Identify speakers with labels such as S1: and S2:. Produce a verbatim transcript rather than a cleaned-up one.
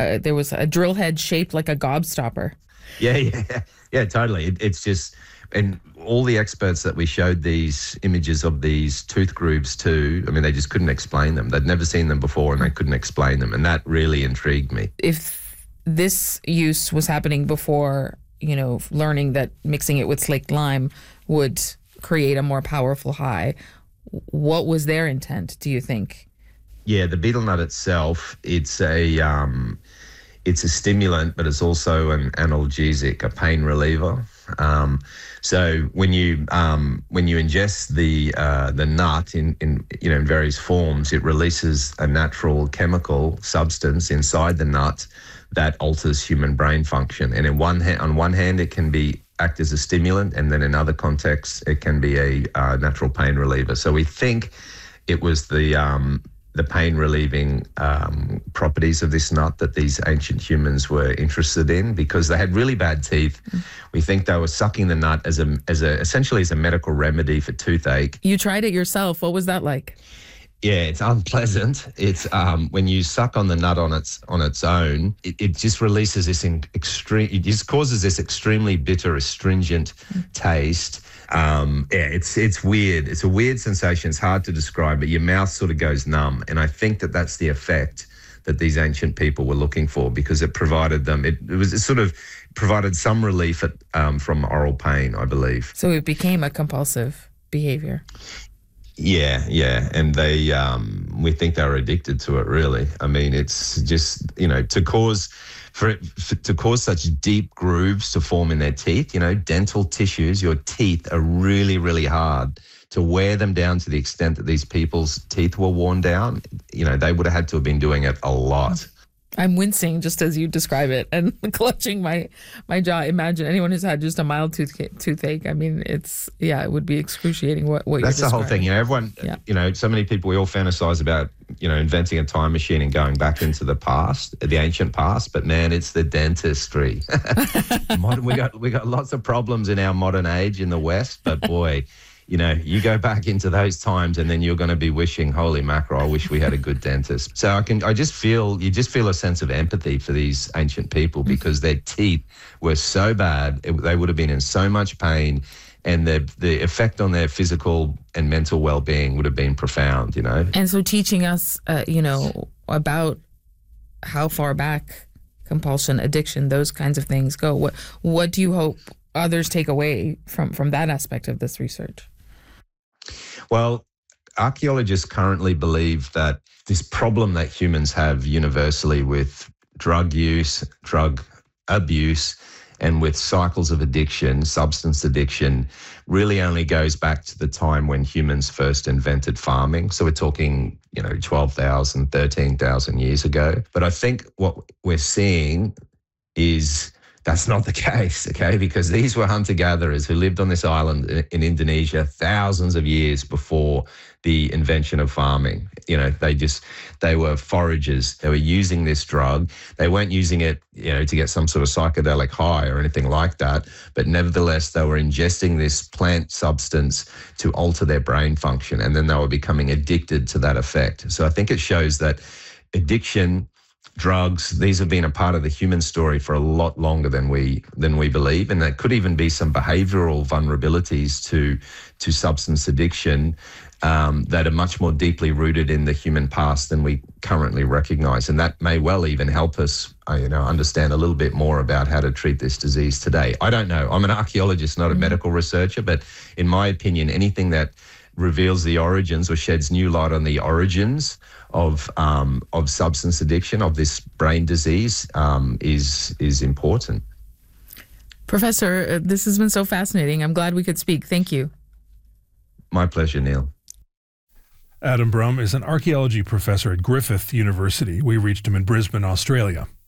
S1: uh, there was a drill head shaped like a gobstopper.
S2: Yeah, yeah, yeah, totally. It, it's just, and all the experts that we showed these images of these tooth grooves to, I mean, they just couldn't explain them. They'd never seen them before and they couldn't explain them. And that really intrigued me.
S1: If this use was happening before, you know, learning that mixing it with slaked lime would create a more powerful high, what was their intent, do you think?
S2: Yeah, the betel nut itself, it's a um, it's a stimulant, but it's also an analgesic, a pain reliever. Um, so when you um, when you ingest the uh, the nut in, in you know in various forms, it releases a natural chemical substance inside the nut that alters human brain function. And in one ha- on one hand, it can be act as a stimulant, and then in other contexts, it can be a uh, natural pain reliever. So we think it was the um, the pain relieving um, properties of this nut that these ancient humans were interested in, because they had really bad teeth. Mm. We think they were sucking the nut as a as a essentially as a medical remedy for toothache.
S1: You tried it yourself. What was that like?
S2: Yeah, it's unpleasant. It's um, when you suck on the nut on its on its own, it, it just releases this in extreme. It just causes this extremely bitter, astringent mm. taste. Um, yeah, it's it's weird. It's a weird sensation. It's hard to describe, but your mouth sort of goes numb. And I think that that's the effect that these ancient people were looking for, because it provided them. It, it was it sort of provided some relief at, um, from oral pain, I believe.
S1: So it became a compulsive behavior.
S2: Yeah, yeah, and they, um, we think they were addicted to it. Really, I mean, it's just, you know, to cause, for it for, to cause such deep grooves to form in their teeth. You know, dental tissues, your teeth are really, really hard. To wear them down to the extent that these people's teeth were worn down, you know, they would have had to have been doing it a lot.
S1: I'm wincing just as you describe it and clutching my, my jaw. Imagine anyone who's had just a mild tooth, toothache. I mean, it's, yeah, it would be excruciating what, what
S2: That's
S1: you're
S2: the whole thing. You know, everyone, yeah. you know, so many people, we all fantasize about, you know, inventing a time machine and going back into the past, the ancient past. But man, it's the dentistry. Modern, we got, we got lots of problems in our modern age in the West, but boy, you know, you go back into those times and then you're going to be wishing, holy mackerel, I wish we had a good dentist. So I can, I just feel, you just feel a sense of empathy for these ancient people, because their teeth were so bad, it, they would have been in so much pain, and the the effect on their physical and mental well-being would have been profound, you know.
S1: And so teaching us, uh, you know, about how far back compulsion, addiction, those kinds of things go. What what do you hope others take away from, from that aspect of this research?
S2: Well, archaeologists currently believe that this problem that humans have universally with drug use, drug abuse, and with cycles of addiction, substance addiction, really only goes back to the time when humans first invented farming. So we're talking, you know, twelve thousand, thirteen thousand years ago. But I think what we're seeing is that's not the case, okay? Because these were hunter-gatherers who lived on this island in Indonesia thousands of years before the invention of farming. You know, they just, they were foragers. They were using this drug. They weren't using it, you know, to get some sort of psychedelic high or anything like that. But nevertheless, they were ingesting this plant substance to alter their brain function. And then they were becoming addicted to that effect. So I think it shows that addiction, drugs, these have been a part of the human story for a lot longer than we than we believe, and there could even be some behavioural vulnerabilities to to substance addiction um, that are much more deeply rooted in the human past than we currently recognise, and that may well even help us, uh, you know, understand a little bit more about how to treat this disease today. I don't know. I'm an archaeologist, not a mm-hmm. medical researcher, but in my opinion, anything that reveals the origins or sheds new light on the origins of um, of substance addiction, of this brain disease, um, is is important.
S1: Professor, uh, this has been so fascinating. I'm glad we could speak. Thank you.
S2: My pleasure, Neil.
S3: Adam Brumm is an archaeology professor at Griffith University. We reached him in Brisbane, Australia.